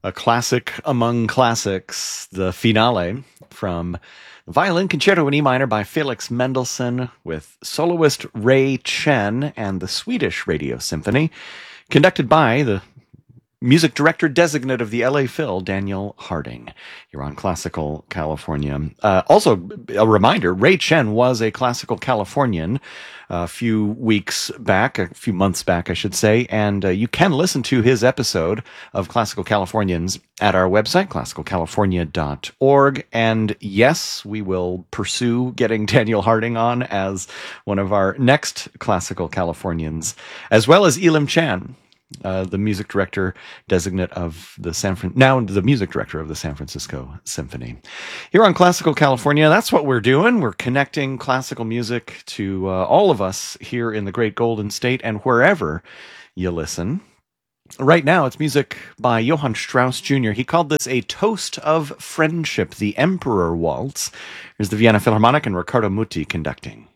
A classic among classics, the finale from the Violin Concerto in E minor by Felix Mendelssohn with soloist Ray Chen and the Swedish Radio Symphony, conducted by the music director designate of the LA Phil, Daniel Harding, here on Classical California. Also, a reminder, Ray Chen was a Classical Californian a few months back, I should say, and you can listen to his episode of Classical Californians at our website, classicalcalifornia.org. And yes, we will pursue getting Daniel Harding on as one of our next Classical Californians, as well as Elim Chan, the music director designate of the music director of the San Francisco Symphony. Here on Classical California, that's what we're doing. We're connecting classical music to all of us here in the Great Golden State and wherever you listen. Right now, it's music by Johann Strauss Jr. He called this a toast of friendship, the Emperor Waltz. Here's the Vienna Philharmonic and Riccardo Muti conducting.